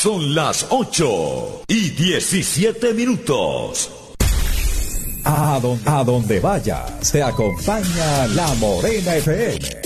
Son las 8:17. A donde vayas, te acompaña La Morena FM.